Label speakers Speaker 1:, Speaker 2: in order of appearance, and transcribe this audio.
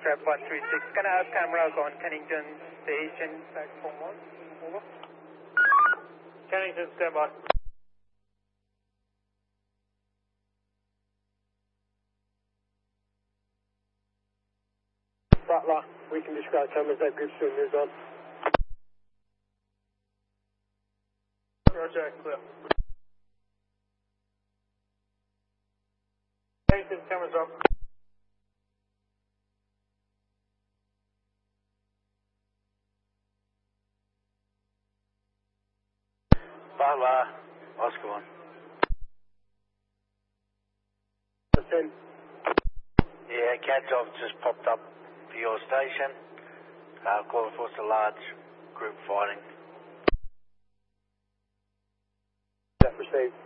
Speaker 1: Trap 136. Can I have cameras on Kennington Station, platform 1? Over. Kennington, stand by.
Speaker 2: Butler, we can describe cameras, that group still moves on.
Speaker 1: Roger, clear. Kennington, cameras up.
Speaker 3: Butler, Oscar 1.
Speaker 2: 10.
Speaker 3: Yeah, CATSOF just popped up for your station. Calling for a large group fighting.
Speaker 2: That received.